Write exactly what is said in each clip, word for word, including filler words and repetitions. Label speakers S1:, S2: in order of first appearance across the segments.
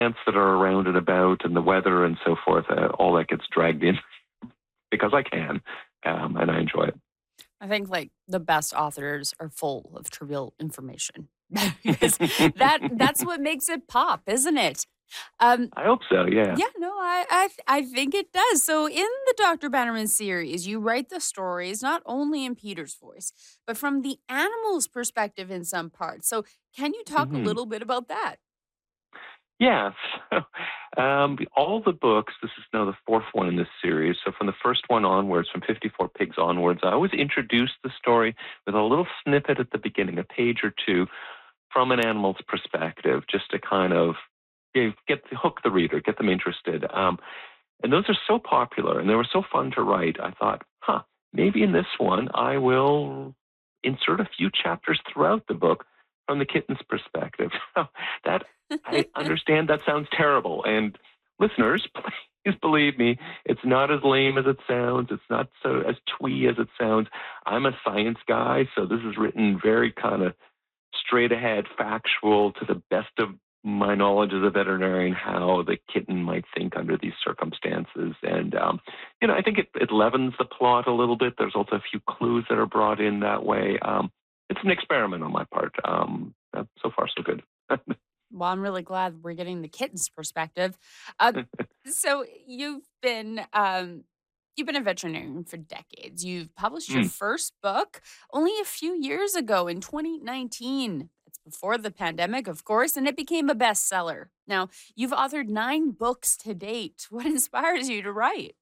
S1: plants that are around and about and the weather and so forth, uh, all that gets dragged in because I can, um, and I enjoy it.
S2: I think like the best authors are full of trivial information because that that's what makes it pop, isn't it? Um,
S1: I hope so, yeah.
S2: yeah, no, I I th- I think it does. So in the Doctor Bannerman series, you write the stories not only in Peter's voice, but from the animal's perspective in some parts. So can you talk a
S1: hmm
S2: little bit about that?
S1: Yeah, so um, all the books, this is now the fourth one in this series. So from the first one onwards, from fifty-four Pigs onwards, I always introduce the story with a little snippet at the beginning, a page or two, from an animal's perspective, just to kind of you know, get hook the reader, get them interested. Um, and those are so popular and they were so fun to write. I thought, huh, maybe in this one I will insert a few chapters throughout the book from the kitten's perspective. that I understand that sounds terrible, and listeners, please believe me, it's not as lame as it sounds. It's not so as twee as it sounds. I'm a science guy, so this is written very kind of straight ahead, factual, to the best of my knowledge as a veterinarian, how the kitten might think under these circumstances. And, um, you know, I think it, it leavens the plot a little bit. There's also a few clues that are brought in that way. Um, it's an experiment on my part. Um, uh, so far, so good.
S2: Well, I'm really glad we're getting the kitten's perspective. Uh, so you've been um, you've been a veterinarian for decades. You've published your
S1: Mm.
S2: first book only a few years ago in twenty nineteen. It's before the pandemic, of course, and it became a bestseller. Now, you've authored nine books to date. What inspires you to write?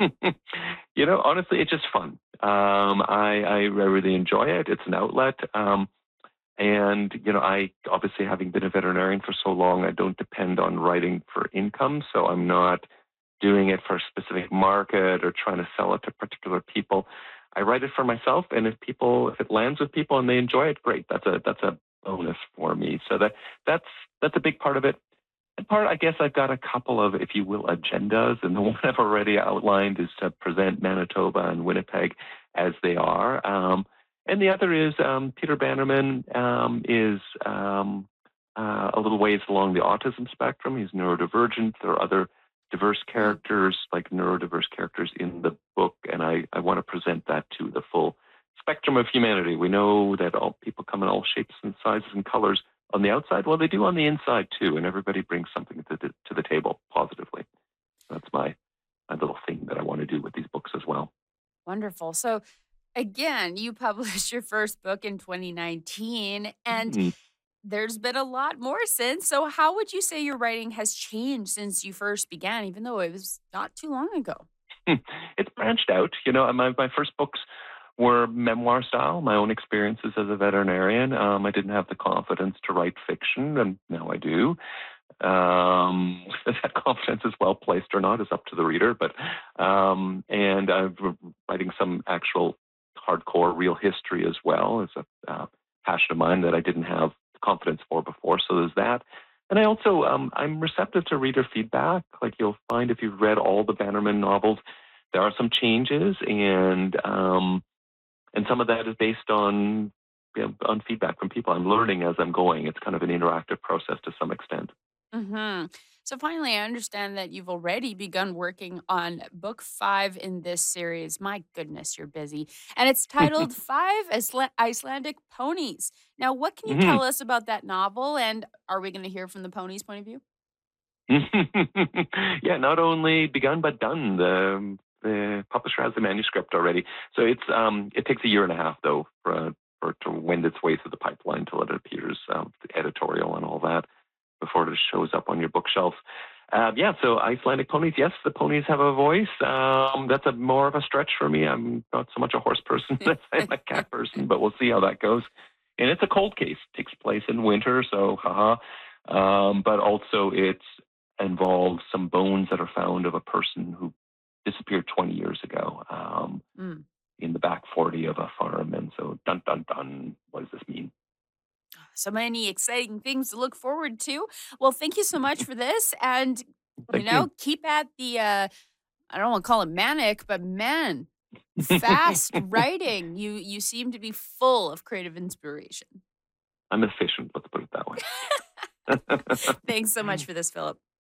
S1: you know, honestly, it's just fun. Um, I, I really enjoy it. It's an outlet. Um, And, you know, I obviously, having been a veterinarian for so long, I don't depend on writing for income. So I'm not doing it for a specific market or trying to sell it to particular people. I write it for myself. And if people, if it lands with people and they enjoy it, great. That's a, that's a bonus for me. So that, that's, that's a big part of it. And part, I guess I've got a couple of, if you will, agendas. And the one I've already outlined is to present Manitoba and Winnipeg as they are. Um, and the other is um, Peter Bannerman um, is um, uh, a little ways along the autism spectrum. He's neurodivergent. There are other diverse
S2: Mm.
S1: characters, like neurodiverse characters in the book, and I, I want to present that to the full spectrum of humanity. We know that all people come in all shapes and sizes and colors on the outside. Well, they do on the inside too, and everybody brings something to the, to the table positively. That's my, my little thing that I want to do with these books as well.
S2: Wonderful. So again, you published your first book in twenty nineteen, and
S1: Mhm.
S2: there's been a lot more since. So, how would you say your writing has changed since you first began, even though it was not too long ago?
S1: It's branched out. You know, my, my first books were memoir style, my own experiences as a veterinarian. Um, I didn't have the confidence to write fiction, and now I do. Um, if that confidence is well placed or not is up to the reader. But um, and I'm writing some actual hardcore real history as well. It's a uh, passion of mine that I didn't have the confidence for before. So there's that. And I also um, I'm receptive to reader feedback. Like you'll find if you've read all the Bannerman novels, there are some changes, and um, and some of that is based on you know, on feedback from people. I'm learning as I'm going. It's kind of an interactive process to some extent.
S2: Hmm. So, finally, I understand that you've already begun working on book five in this series. My goodness, you're busy. And it's titled Five Isla- Icelandic Ponies. Now, what can you
S1: Mhm.
S2: tell us about that novel? And are we going to hear from the ponies' point of view?
S1: yeah, not only begun but done. The the publisher has the manuscript already, so it's um it takes a year and a half though for for it to wend its way through the pipeline till it appears, um, the editorial and all that before it shows up on your bookshelf. Uh, yeah, so Icelandic ponies. Yes, the ponies have a voice. Um, that's a more of a stretch for me. I'm not so much a horse person as I'm a cat person, but we'll see how that goes. And it's a cold case. It takes place in winter, so haha. Um, but also it's involves some bones that are found of a person who disappeared twenty years ago um,
S2: Mm.
S1: in the back forty of a farm. And so, dun dun dun, what does this mean?
S2: So many exciting things to look forward to. Well, thank you so much for this. And, you
S1: Thank you.
S2: know, keep at the, uh, I don't want to call it manic, but man, fast writing. You you seem to be full of creative inspiration.
S1: I'm efficient, let's put it that way.
S2: Thanks so much for this, Philip.